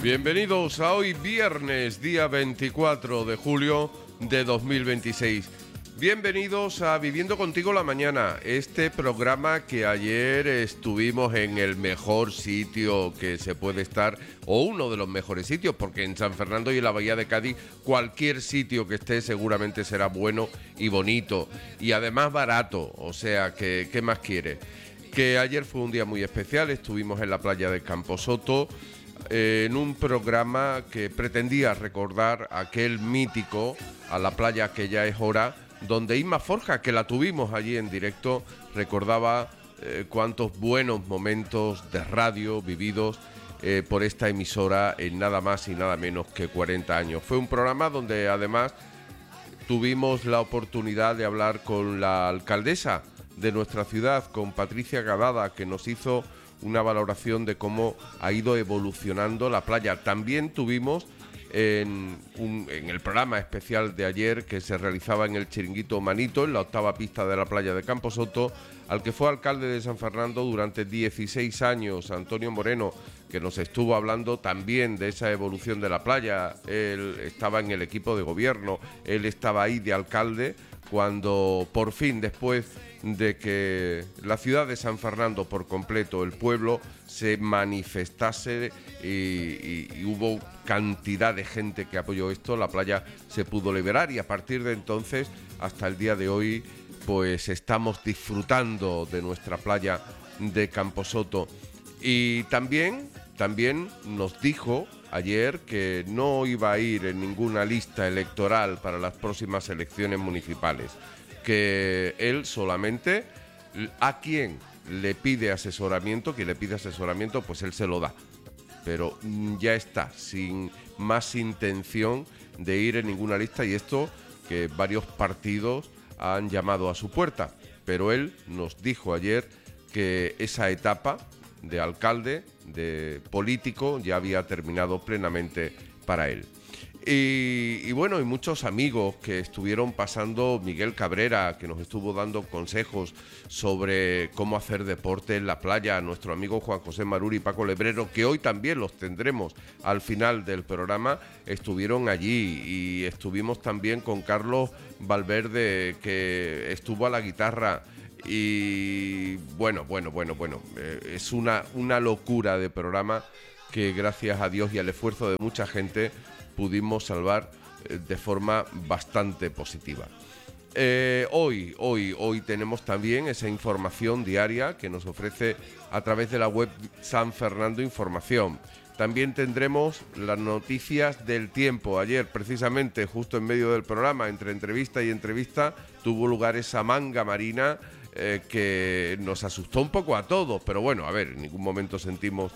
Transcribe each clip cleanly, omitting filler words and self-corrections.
Bienvenidos a hoy viernes, día 24 de julio de 2026. Bienvenidos a Viviendo Contigo la Mañana, este programa que ayer estuvimos en el mejor sitio que se puede estar, o uno de los mejores sitios, porque en San Fernando y en la Bahía de Cádiz cualquier sitio que esté seguramente será bueno y bonito, y además barato, o sea, que ¿qué más quiere? Que ayer fue un día muy especial, estuvimos en la playa de Camposoto, en un programa que pretendía recordar aquel mítico, a la playa que ya es hora, donde Inma Forja, que la tuvimos allí en directo, recordaba cuántos buenos momentos de radio vividos por esta emisora en nada más y nada menos que 40 años. Fue un programa donde además tuvimos la oportunidad de hablar con la alcaldesa de nuestra ciudad, con Patricia Gadada, que nos hizo una valoración de cómo ha ido evolucionando la playa. También tuvimos en el programa especial de ayer, que se realizaba en el Chiringuito Manito, en la octava pista de la playa de Camposoto, al que fue alcalde de San Fernando durante 16 años, Antonio Moreno, que nos estuvo hablando también de esa evolución de la playa. Él estaba en el equipo de gobierno, él estaba ahí de alcalde cuando por fin, después de que la ciudad de San Fernando por completo, el pueblo, se manifestase y hubo cantidad de gente que apoyó esto, la playa se pudo liberar y a partir de entonces hasta el día de hoy pues estamos disfrutando de nuestra playa de Camposoto. Y también nos dijo ayer que no iba a ir en ninguna lista electoral para las próximas elecciones municipales, que él solamente a quien le pide asesoramiento, pues él se lo da, pero ya está, sin más intención de ir en ninguna lista, y esto que varios partidos han llamado a su puerta, pero él nos dijo ayer que esa etapa de alcalde, de político, ya había terminado plenamente para él. Y bueno, y muchos amigos que estuvieron pasando, Miguel Cabrera, que nos estuvo dando consejos sobre cómo hacer deporte en la playa, nuestro amigo Juan José Maruri y Paco Lebrero, que hoy también los tendremos al final del programa, estuvieron allí, y estuvimos también con Carlos Valverde, que estuvo a la guitarra. Y bueno, es una locura de programa que gracias a Dios y al esfuerzo de mucha gente pudimos salvar de forma bastante positiva. Hoy tenemos también esa información diaria que nos ofrece a través de la web San Fernando Información. También tendremos las noticias del tiempo. Ayer, precisamente, justo en medio del programa, entre entrevista y entrevista, tuvo lugar esa manga marina que nos asustó un poco a todos, pero bueno, a ver, en ningún momento sentimos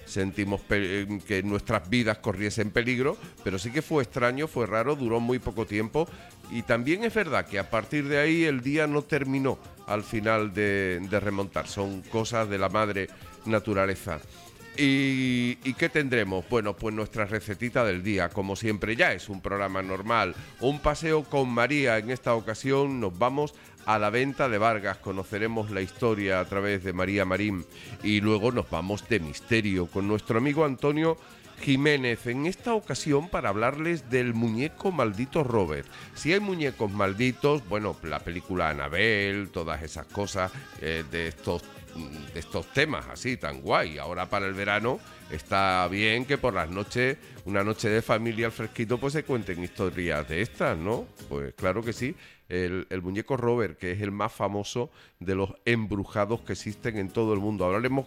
que nuestras vidas corriesen peligro, pero sí que fue extraño, fue raro, duró muy poco tiempo, y también es verdad que a partir de ahí el día no terminó al final de remontar. Son cosas de la madre naturaleza. ¿Y qué tendremos? Bueno, pues nuestra recetita del día, como siempre. Ya es un programa normal, un paseo con María. En esta ocasión nos vamos a la Venta de Vargas, conoceremos la historia a través de María Marín, y luego nos vamos de misterio con nuestro amigo Antonio Jiménez, en esta ocasión para hablarles del muñeco maldito Robert. Si hay muñecos malditos, bueno, la película Annabelle, todas esas cosas de estos temas así tan guay. Ahora para el verano está bien que por las noches, una noche de familia al fresquito, pues se cuenten historias de estas, ¿no? Pues claro que sí. El muñeco Robert, que es el más famoso de los embrujados que existen en todo el mundo. Hablaremos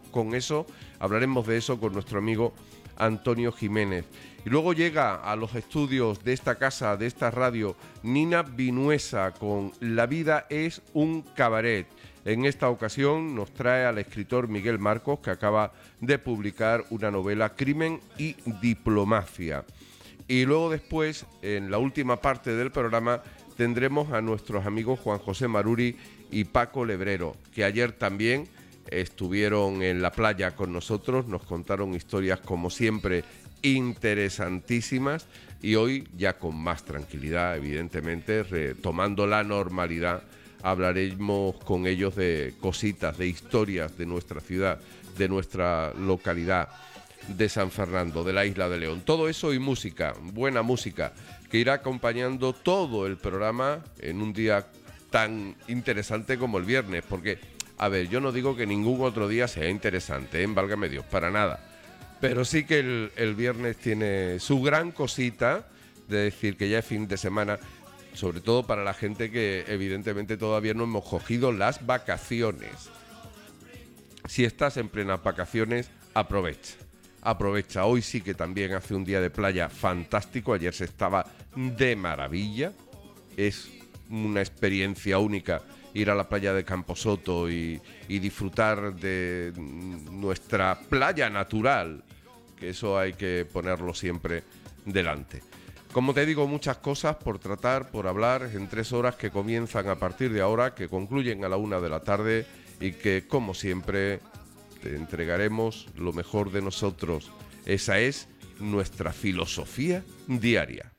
de eso con nuestro amigo Antonio Jiménez. Y luego llega a los estudios de esta casa, de esta radio, Nina Vinuesa con La vida es un cabaret. En esta ocasión nos trae al escritor Miguel Marcos, que acaba de publicar una novela, Crimen y Diplomacia. Y luego después, en la última parte del programa, tendremos a nuestros amigos Juan José Maruri y Paco Lebrero, que ayer también estuvieron en la playa con nosotros, nos contaron historias como siempre interesantísimas, y hoy ya con más tranquilidad, evidentemente, retomando la normalidad, hablaremos con ellos de cositas, de historias de nuestra ciudad, de nuestra localidad. de San Fernando, de la isla de León. Todo eso y música, buena música, que irá acompañando todo el programa en un día tan interesante como el viernes, porque, a ver, yo no digo que ningún otro día sea interesante, válgame Dios, para nada, pero sí que el viernes tiene su gran cosita de decir que ya es fin de semana, sobre todo para la gente que evidentemente todavía no hemos cogido las vacaciones. Si estás en plenas vacaciones, aprovecha. Hoy sí que también hace un día de playa fantástico. Ayer se estaba de maravilla. Es una experiencia única ir a la playa de Camposoto y disfrutar de nuestra playa natural, que eso hay que ponerlo siempre delante. Como te digo, muchas cosas por tratar, por hablar en 3 horas que comienzan a partir de ahora, que concluyen a la 1 de la tarde y que, como siempre, te entregaremos lo mejor de nosotros. Esa es nuestra filosofía diaria.